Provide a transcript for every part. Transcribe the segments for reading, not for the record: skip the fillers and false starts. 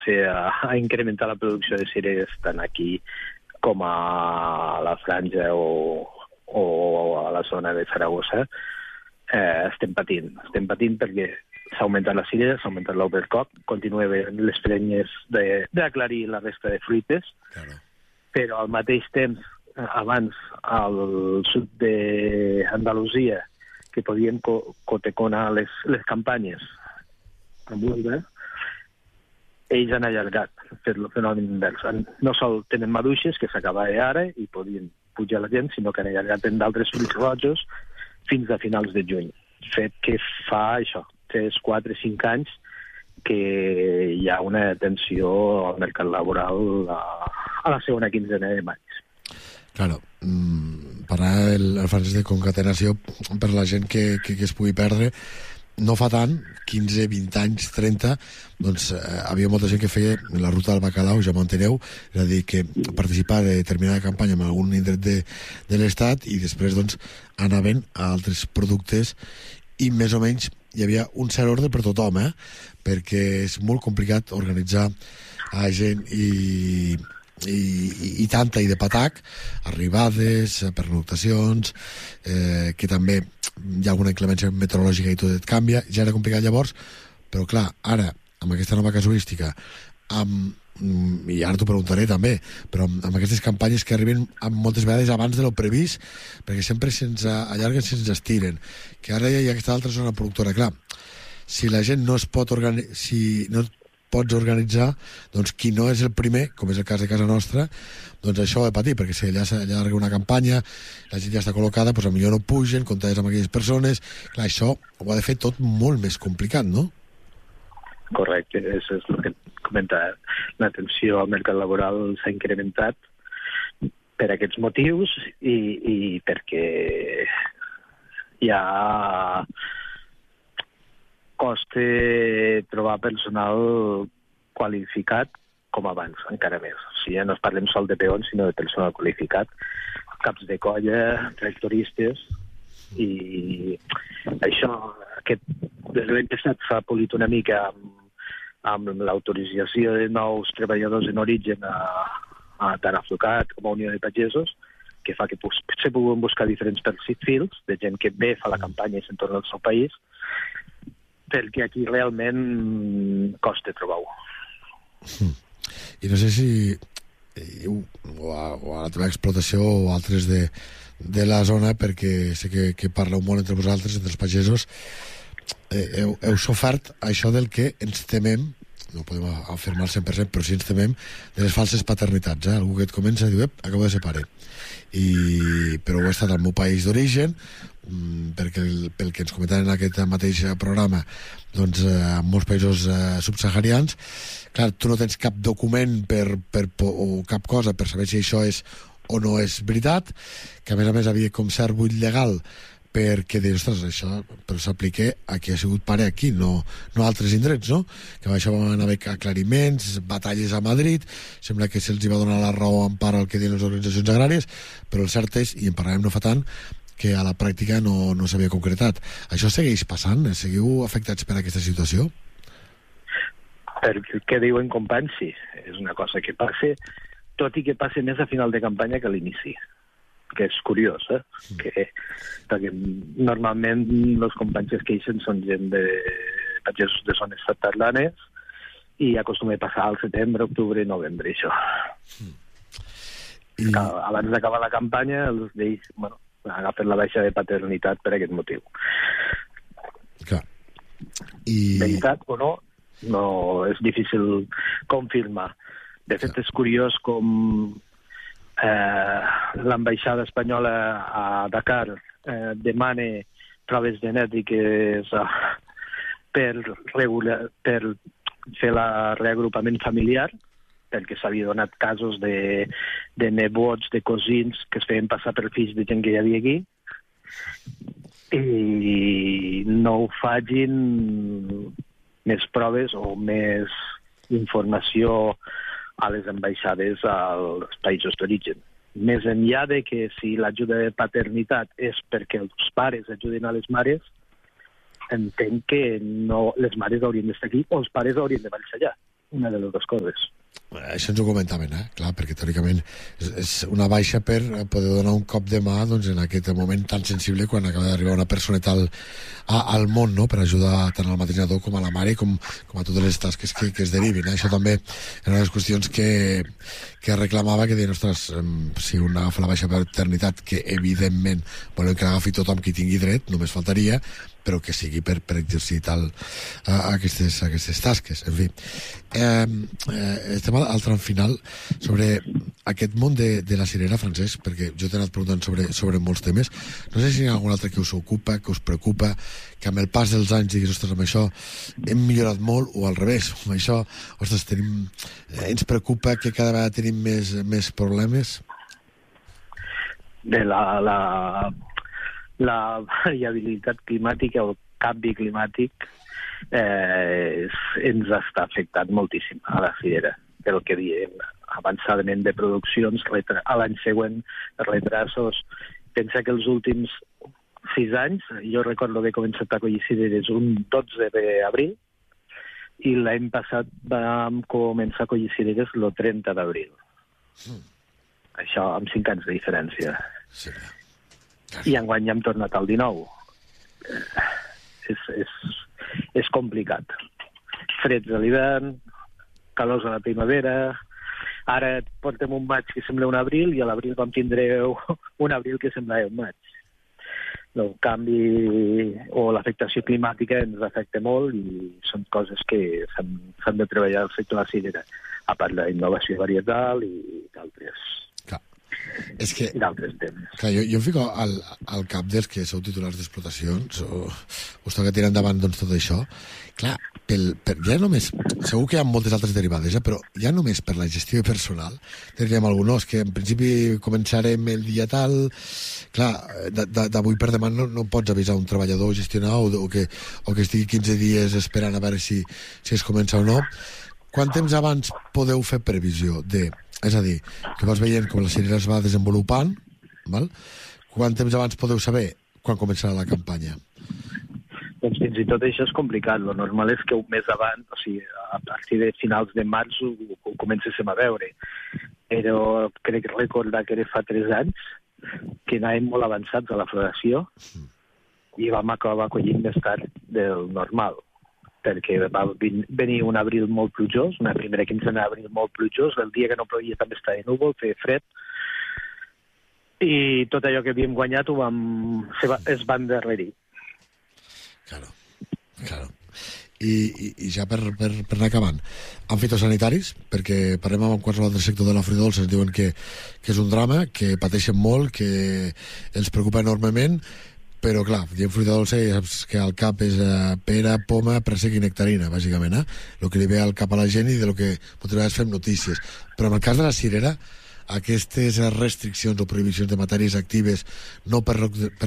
a incrementar la producció de cireres tant aquí com a la Franja o a la zona de Saragossa. Estem patint perquè s'ha augmentat la cirera, s'ha augmentat l'overcock, continua havent les prenyes d'aclarir la resta de fruites, però al mateix temps, abans, al sud d'Andalusia, que podien coteconar les campanyes amb l'oliva, ells han allargat fet el fenomen invers. No sol tenen maduixes, que s'acaba ara i podien pujar la gent, sinó que han allargat en d'altres fruits rojos fins a finals de juny. Fet que fa això, 3, 4, 5 anys que hi ha una tensió al mercat laboral a la segona quinzena de maig. Claro, parlar el francès de concatenació per la gent que es pugui perdre, no fa tant, 15, 20 anys, 30, doncs havia molta gent que feia la ruta del bacalao, ja m'ho enteneu, és a dir, que participava de determinada campanya en algun indret de l'Estat i després doncs anaven a altres productes i més o menys hi havia un cert ordre per tothom, perquè és molt complicat organitzar a gent i tanta i de patac, arribades, pernoctacions, que també hi ha alguna inclemència meteorològica i tot et canvia, ja era complicat llavors, però clar, ara, amb aquesta nova casuística, i ara t'ho preguntaré també, però amb aquestes campanyes que arriben moltes vegades abans de lo previst, perquè sempre se'ns allarguen, se'ns estiren, que ara hi ha aquesta altra zona productora. Clar, si la gent no es pot organitzar, si no pots organitzar, doncs qui no és el primer, com és el cas de casa nostra, doncs això ho he patit, perquè si allà s'allarga una campanya, la gent ja està col·locada, doncs potser no pugen, comptes amb aquelles persones, clar, això ho ha de fer tot molt més complicat, no? Correcte, és el que comentava. La tensió al mercat laboral s'ha incrementat per aquests motius i perquè hi ha costa trobar personal qualificat com abans, encara més. O sigui, ja no parlem sol de peons, sinó de personal qualificat, caps de colla, tractoristes, i això, des de l'any passat s'ha polit una mica amb l'autorització de nous treballadors en origen tant a Flocat com a Unió de Pagesos, que fa que se puguin buscar diferents perfils de gent que bé fa la campanya i se'n torna al seu país, perquè aquí realment costa trobar-ho. I no sé si o a la teva explotació o altres de la zona, perquè sé que parleu molt entre vosaltres, entre els pagesos, heu sofert això del que ens temem, no podem afirmar 100%, però sí ens temem de les falses paternitats. Algú que et comença a dir, acabo de ser pare. Però ho he estat al meu país d'origen, perquè pel que ens comentaven en aquest mateix programa, doncs en molts països subsaharians, clar, tu no tens cap document o cap cosa per saber si això és o no és veritat, que a més havia com cert buit legal perquè dius, ostres, això però s'aplica a qui ha sigut pare aquí, no a altres indrets, no? Que amb això van haver aclariments, batalles a Madrid, sembla que se'ls va donar la raó en part al que diuen les organitzacions agràries, però el cert és, i en parlarem no fa tant, que a la pràctica no s'havia concretat. Això segueix passant? Seguiu afectats per aquesta situació? Per què diuen companys, sí. És una cosa que passa, tot i que passa més a final de campanya que a l'inici. Que és curiós, perquè normalment els companys que es queixen són gent de pagesos de zones tardanes i acostuma a passar al setembre, octubre i novembre, això. Abans d'acabar la campanya, els d'ells agafen la baixa de paternitat per aquest motiu. Clar. Veritat o no, no és difícil confirmar. De fet, és curiós com l'ambaixada espanyola a Dakar demana proves genètiques per fer el reagrupament familiar, perquè s'havia donat casos de nebots, de cosins que es feien passar per fills de gent que hi havia aquí, i no ho facin més proves o més informació a les ambaixades als països d'origen. Més enllà de que si l'ajuda de paternitat és perquè els pares ajuden a les mares, entenc que no, les mares haurien d'estar aquí o els pares haurien de marxar allà. una de les dues coses. Això ens ho comentaven, clar, perquè teòricament és una baixa per poder donar un cop de mà doncs, en aquest moment tan sensible quan acaba d'arribar una personeta al món, no?, per ajudar tant al matrinador com a la mare com a totes les tasques que es derivin. Això també eren unes qüestions que reclamava, que deien, ostres, si un agafa la baixa paternitat, que evidentment volem que l'agafi tothom qui tingui dret, només faltaria, però que sigui per exercir aquestes tasques. En fi, estem al tram final sobre aquest món de la cirera, Francesc, perquè jo t'he anat preguntant sobre molts temes. No sé si hi ha algun altre que us ocupa, que us preocupa, que amb el pas dels anys diguis, ostres, amb això hem millorat molt, o al revés, amb això, ostres, ens preocupa que cada vegada tenim més problemes? De la variabilitat climàtica o el canvi climàtic ens està afectant moltíssim a la cirera, pel que diem, avançadament de produccions, a l'any següent retrasos. Pensa que els últims 6 anys, jo recordo que he començat a collir cireres un 12 d'abril i l'any passat vam començar a collir cireres el 30 d'abril. Això amb 5 anys de diferència. Sí. I enguany ja hem tornat al 19. És complicat. Freds a l'hivern, calors a la primavera. Ara portem un maig que sembla un abril i a l'abril vam tindre un abril que semblava un maig. El canvi o l'afectació climàtica ens afecta molt i són coses que s'han de treballar al sector de la cirera, a part de la innovació varietal i d'altres. És que, clar, jo em fico al cap dels que sou titulars d'explotacions o us toca tirar endavant doncs, tot això. Clar, ja només, segur que hi ha moltes altres derivades, però ja només per la gestió personal diríem alguns que en principi començarem el dia tal. Clar, d'avui per demà no pots avisar un treballador, gestionar o que estigui 15 dies esperant a veure si es comença o no. Quant temps abans podeu fer previsió de... És a dir, que vas veient com la cirera es va desenvolupant, val? Quant temps abans podeu saber quan començarà la campanya? Doncs fins i tot això és complicat. Lo normal és que un mes abans, o sigui, a partir de finals de març ho comencéssim a veure. Però crec recordar que era fa 3 anys que anàvem molt avançats a la floració i vam acabar collint més tard del normal, perquè va venir un abril molt plujós, una primera quinzena d'abril molt plujós, el dia que no plovia també estava núvol, feia fred, i tot allò que havíem guanyat es va endarrerir. Claro. I ja per anar acabant, amb fitosanitaris, perquè parlem amb qualsevol altre sector de la fruita dolça, ens diuen que és un drama, que pateixen molt, que els preocupa enormement, però clar, diem fruita dolça i ja saps que al cap és pera, poma, préssec i nectarina, bàsicament, el que li ve al cap a la gent i de lo que moltes vegades fem notícies. Però en el cas de la cirera, aquestes restriccions o prohibicions de matèries actives, no per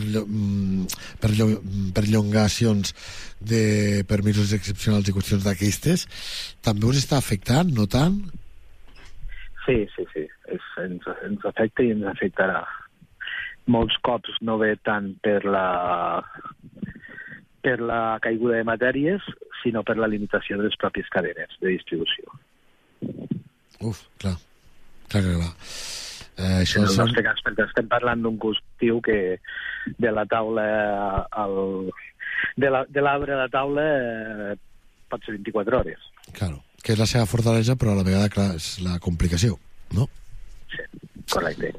perllongacions de permisos excepcionals i qüestions d'aquestes, també us està afectant, no tant? Sí. Ens afecta i ens afectarà. Molts cops no ve tant per la caiguda de matèries, sinó per la limitació de les pròpies cadenes de distribució. Clar. Això en el nostre cas, perquè estem parlant d'un cultiu que de la taula de l'arbre a la taula pot ser 24 hores. Claro, que és la seva fortalesa, però a la vegada, clar, és la complicació, no? Sí, correcte.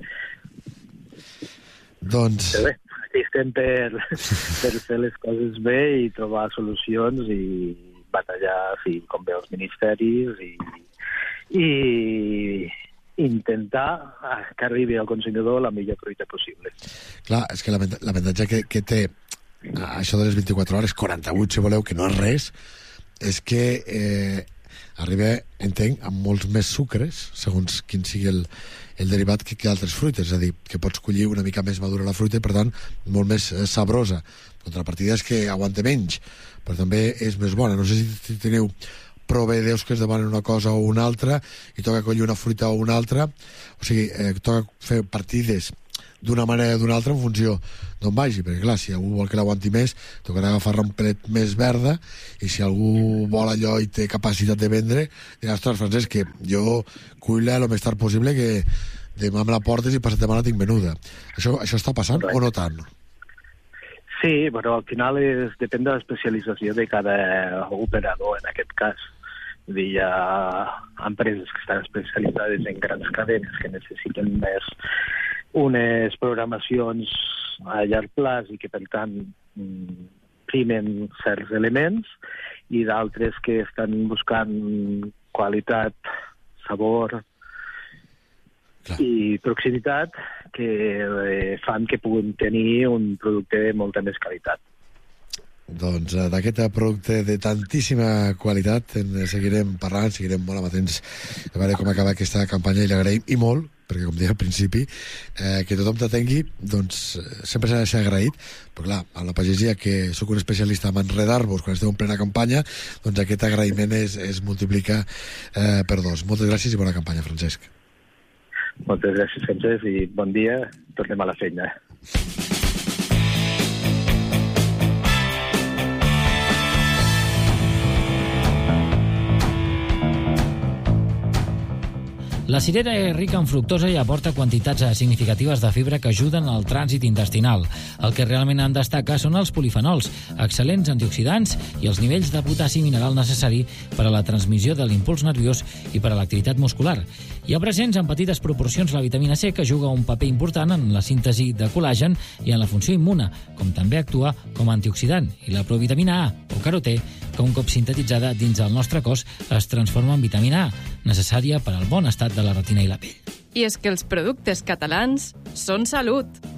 Doncs... Però bé, aquí estem per fer les coses bé i trobar solucions i batallar, sí, com bé els ministeris i intentar que arribi al consumidor la millor fruita possible. Clar, és que l'avantatge que té això de les 24 hores, 48 si voleu, que no és res, és que arriba, entenc, amb molts més sucres, segons quin sigui el derivat que altres fruites, és a dir, que pots collir una mica més madura la fruita i, per tant, molt més sabrosa. Contrapartida és que aguanta menys, però també és més bona. No sé si teniu proveïdors que es demanen una cosa o una altra i toca collir una fruita o una altra, o sigui, toca fer partides d'una manera o d'una altra en funció d'on vagi, perquè clar, si algú vol que l'aguanti més tocarà agafar-la un pelet més verda, i si algú vol allò i té capacitat de vendre, dirà, ostres, Francesc, que jo cull-la el més tard possible, que demà me la portes i passat demà la tinc venuda. Això està passant o no tant? Sí, però al final depèn de l'especialització de cada operador, en aquest cas. Vull dir, hi ha empreses que estan especialitzades en grans cadenes que necessiten més unes programacions a llarg plaç i que, per tant, primen certs elements, i d'altres que estan buscant qualitat, sabor i proximitat, que fan que puguin tenir un producte de molta més qualitat. Doncs d'aquest producte de tantíssima qualitat en seguirem parlant, seguirem molt amatents a veure com acaba aquesta campanya, i l'agraïm i molt, perquè com deia al principi, que tothom t'atengui, doncs sempre s'ha de ser agraït, però clar, a la pagesia, que sóc un especialista en enredar-vos quan esteu en plena campanya, doncs aquest agraïment es multiplica per dos. Moltes gràcies i bona campanya, Francesc. Moltes gràcies, Francesc, i bon dia, tornem a la feina. La cirera és rica en fructosa i aporta quantitats significatives de fibra que ajuden al trànsit intestinal. El que realment en destaca són els polifenols, excel·lents antioxidants, i els nivells de potassi mineral necessari per a la transmissió de l'impuls nerviós i per a l'activitat muscular. Hi ha presents en petites proporcions la vitamina C, que juga un paper important en la síntesi de col·làgen i en la funció immune, com també actua com a antioxidant, i la provitamina A, o carotè, que un cop sintetitzada dins el nostre cos es transforma en vitamina A, necessària per al bon estat de la retina i la pell. I és que els productes catalans són salut.